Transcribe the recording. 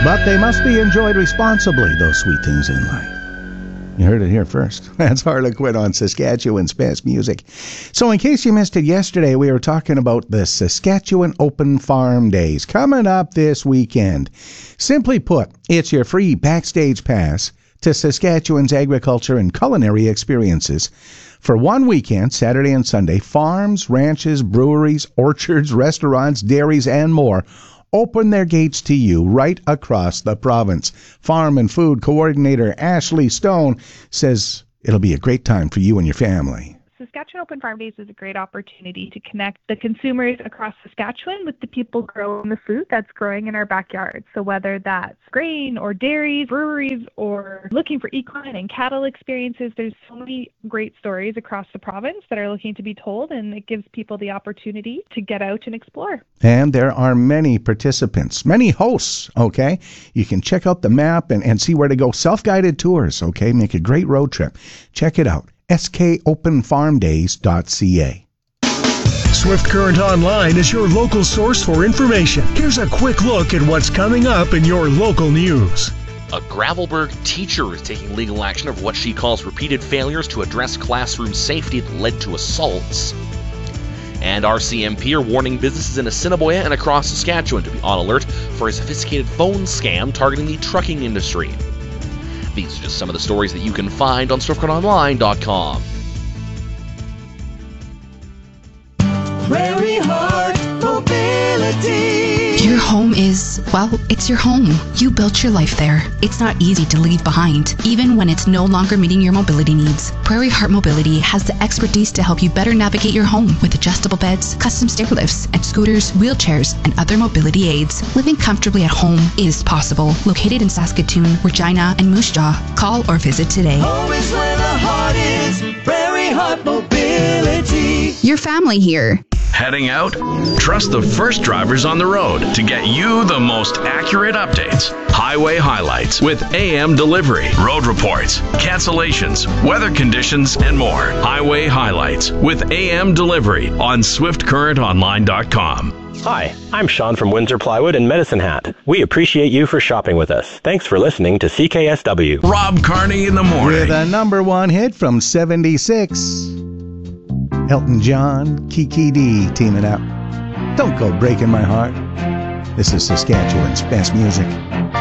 But they must be enjoyed responsibly, those sweet things in life. You heard it here first. That's Harlequin on Saskatchewan's best music. So in case you missed it yesterday, we were talking about the Saskatchewan Open Farm Days coming up this weekend. Simply put, it's your free backstage pass to Saskatchewan's agriculture and culinary experiences. For one weekend, Saturday and Sunday, farms, ranches, breweries, orchards, restaurants, dairies, and more open their gates to you right across the province. Farm and Food Coordinator Ashley Stone says it'll be a great time for you and your family. Saskatchewan Open Farm Days is a great opportunity to connect the consumers across Saskatchewan with the people growing the food that's growing in our backyard. So whether that's grain or dairies, breweries, or looking for equine and cattle experiences, there's so many great stories across the province that are looking to be told, and it gives people the opportunity to get out and explore. And there are many participants, many hosts, okay? You can check out the map and see where to go. Self-guided tours, okay? Make a great road trip. Check it out. skopenfarmdays.ca. Swift Current Online is your local source for information. Here's a quick look at what's coming up in your local news. A Gravelbourg teacher is taking legal action over what she calls repeated failures to address classroom safety that led to assaults. And RCMP are warning businesses in Assiniboia and across Saskatchewan to be on alert for a sophisticated phone scam targeting the trucking industry. These are just some of the stories that you can find on SwiftCurrentOnline.com. Prairie Heart Mobility. Your home is, well, it's your home. You built your life there. It's not easy to leave behind, even when it's no longer meeting your mobility needs. Prairie Heart Mobility has the expertise to help you better navigate your home with adjustable beds, custom stair lifts, and scooters, wheelchairs, and other mobility aids. Living comfortably at home is possible. Located in Saskatoon, Regina, and Moose Jaw, call or visit today. Home is where the heart is. Prairie Heart Mobility. Your family here. Heading out? Trust the first drivers on the road to get you the most accurate updates. Highway highlights with AM delivery, road reports, cancellations, weather conditions, and more. Highway highlights with AM delivery on SwiftCurrentOnline.com. Hi, I'm Sean from Windsor Plywood and Medicine Hat. We appreciate you for shopping with us. Thanks for listening to CKSW. Rob Carney in the morning. With a number one hit from 76. Elton John, Kiki D teaming up. Don't go breaking my heart. This is Saskatchewan's best music.